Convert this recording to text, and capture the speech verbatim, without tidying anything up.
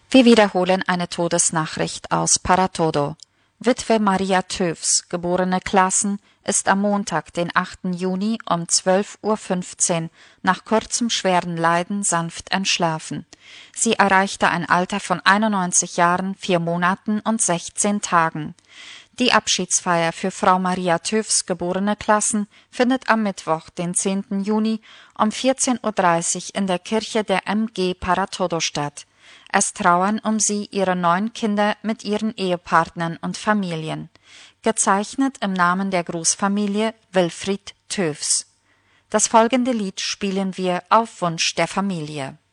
Wir wiederholen eine Todesnachricht aus Paratodo. Witwe Maria Tövs, geborene Klassen, ist am Montag, den achten Juni um zwölf Uhr fünfzehn nach kurzem schweren Leiden sanft entschlafen. Sie erreichte ein Alter von einundneunzig Jahren, vier Monaten und sechzehn Tagen. Die Abschiedsfeier für Frau Maria Tövs, geborene Klassen, findet am Mittwoch, den zehnten Juni um vierzehn Uhr dreißig in der Kirche der M G Paratodo statt. Es trauern um sie ihre neun Kinder mit ihren Ehepartnern und Familien. Gezeichnet im Namen der Großfamilie Wilfried Tövs. Das folgende Lied spielen wir auf Wunsch der Familie.